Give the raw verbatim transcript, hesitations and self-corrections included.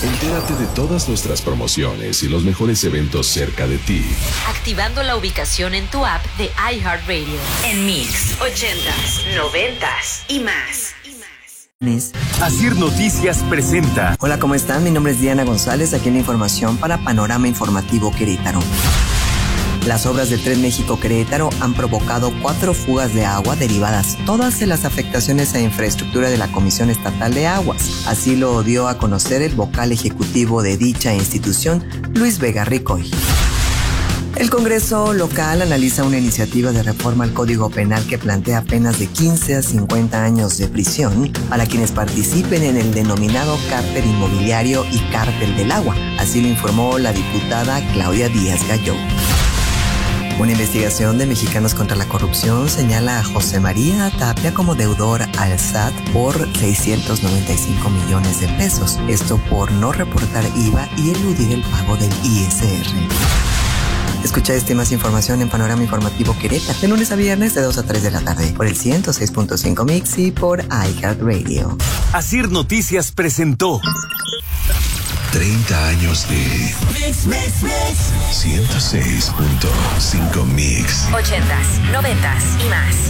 Entérate de todas nuestras promociones y los mejores eventos cerca de ti. Activando la ubicación en tu app de iHeartRadio. En Mix, ochentas, noventas y más. Asir Noticias presenta. Hola, ¿cómo están? Mi nombre es Diana González, aquí en la información para Panorama Informativo Querétaro. Las obras del Tren México-Querétaro han provocado cuatro fugas de agua derivadas todas de las afectaciones a infraestructura de la Comisión Estatal de Aguas. Así lo dio a conocer el vocal ejecutivo de dicha institución, Luis Vega Ricoy. El Congreso local analiza una iniciativa de reforma al Código Penal que plantea penas de quince a cincuenta años de prisión para quienes participen en el denominado cártel inmobiliario y cártel del agua. Así lo informó la diputada Claudia Díaz Galló. Una investigación de Mexicanos contra la Corrupción señala a José María Tapia como deudor al S A T por seiscientos noventa y cinco millones de pesos. Esto por no reportar I V A y eludir el pago del I S R. Escucha esta y más información en Panorama Informativo Querétaro, de lunes a viernes de dos a tres de la tarde, por el ciento seis punto cinco Mix y por iHeartRadio. Asir Noticias presentó treinta años de Mix, Mix, Mix. ciento seis punto cinco Mix. Ochentas, noventas y más.